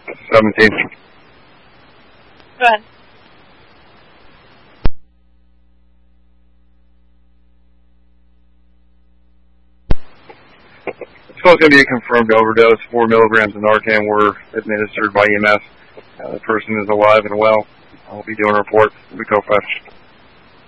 17. Go ahead. So it's going to be a confirmed overdose. 4 milligrams of Narcan were administered by EMS. The person is alive and well. I'll be doing a report. We go fast.